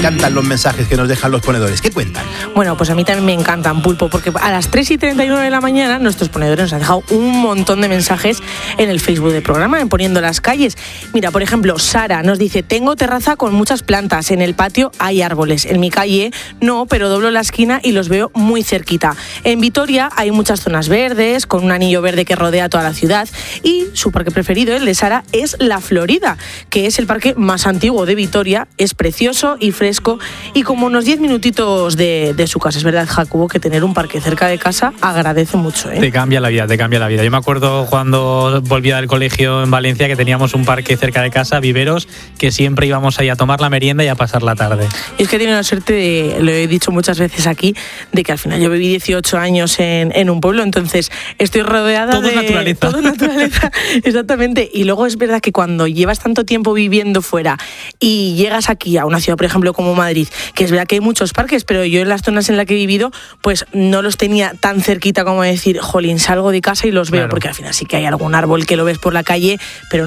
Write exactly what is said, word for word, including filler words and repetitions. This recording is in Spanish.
encantan los mensajes que nos dejan los ponedores. ¿Qué cuentan? Bueno, pues a mí también me encantan, Pulpo, porque a las tres y treinta y nueve de la mañana nuestros ponedores nos han dejado un montón de mensajes en el Facebook del programa, en Poniendo las Calles. Mira, por ejemplo, Sara nos dice: tengo terraza con muchas plantas, en el patio hay árboles, en mi calle no, pero doblo la esquina y los veo muy cerquita. En Vitoria hay muchas zonas verdes, con un anillo verde que rodea toda la ciudad, y su parque preferido, el de Sara, es La Florida, que es el parque más antiguo de Vitoria. Es precioso y fresco y como unos diez minutitos de, de su casa. Es verdad, Jacobo, que tener un parque cerca de casa agradece mucho, ¿eh? Te cambia la vida, te cambia la vida. Yo me acuerdo cuando volvía del colegio en Valencia que teníamos un parque cerca de casa, Viveros, que siempre íbamos ahí a tomar la merienda y a pasar la tarde. Y es que he tenido la suerte, de, lo he dicho muchas veces aquí, de que al final yo viví dieciocho años en, en un pueblo, entonces estoy rodeada todo de... naturaleza. Todo naturaleza. Exactamente. Y luego es verdad que cuando llevas tanto tiempo viviendo fuera y llegas aquí a una ciudad, por ejemplo, como Madrid, que es verdad que hay muchos parques, pero yo en las zonas en las que he vivido, pues no los tenía tan cerquita como decir, jolín, salgo de casa y los veo, claro. Porque al final sí que hay algún árbol que lo ves por la calle, pero